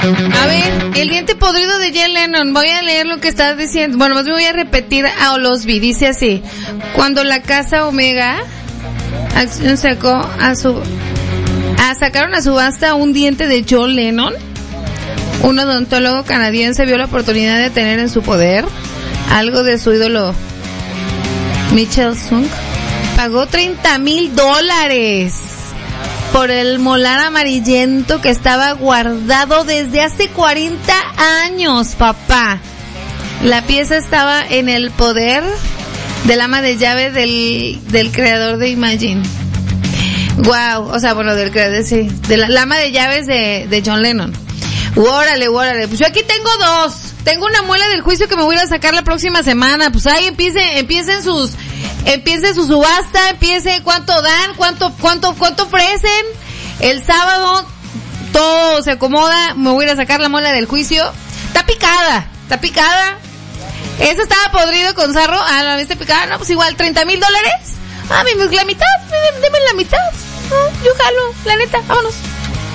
A ver, el diente podrido de John Lennon. Voy a leer lo que estás diciendo. Bueno, más bien voy a repetir a Olosby. Dice así: cuando la casa Omega sacaron a subasta un diente de John Lennon, un odontólogo canadiense vio la oportunidad de tener en su poder algo de su ídolo Michael Sung. Pagó $30,000 por el molar amarillento que estaba guardado desde hace 40 años, papá. La pieza estaba en el poder del ama de llave del creador de Imagine. Wow, o sea, bueno, del creador, sí, de la ama de llaves de John Lennon. Órale. Pues yo aquí tengo dos. Tengo una muela del juicio que me voy a sacar la próxima semana. Pues ahí empiecen su subasta, cuánto dan, cuánto ofrecen. El sábado todo se acomoda, me voy a sacar la muela del juicio. Está picada. Esa estaba podrido con sarro. Ah, la viste picada, no, pues igual, $30,000. Ah, la mitad, deme la mitad. No, yo jalo, la neta, vámonos.